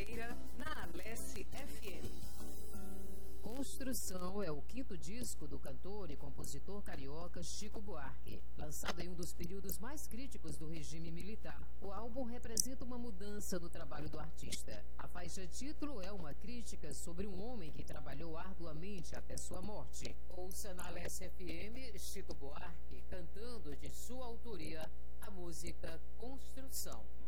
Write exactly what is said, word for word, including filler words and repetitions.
terça-feira, na Alesse F M. Construção é o quinto disco do cantor e compositor carioca Chico Buarque. Lançado em um dos períodos mais críticos do regime militar, o álbum representa uma mudança no trabalho do artista. A faixa título é uma crítica sobre um homem que trabalhou arduamente até sua morte. Ouça na Alesse F M Chico Buarque cantando de sua autoria a música Construção.